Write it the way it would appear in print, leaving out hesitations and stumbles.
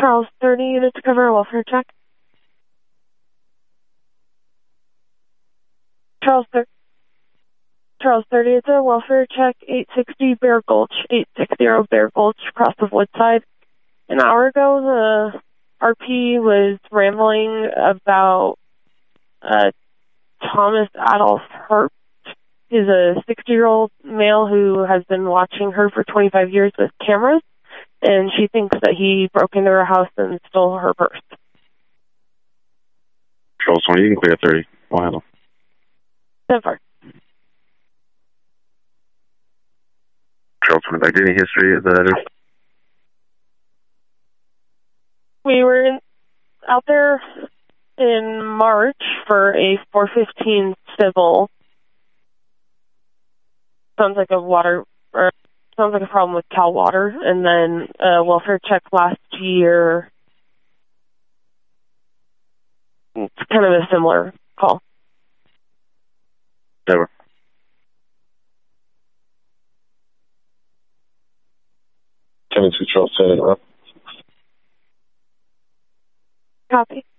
Charles 30 units to cover a welfare check. Charles 30, it's a welfare check, 860 Bear Gulch, 860 Bear Gulch, across the Woodside. An hour ago, the RP was rambling about Thomas Adolf Hurt. He's a 60-year-old male who has been watching her for 25 years with cameras, and she thinks that he broke into her house and stole her purse. Charles 20, you can clear 30. I'll handle. 10-4. Charles 20, back. Any history of that? We were out there in March for a 415 civil. Sounds like a problem with Cal Water, and then a welfare check last year. It's kind of a similar call. Never. Coming to Charles 10. Copy.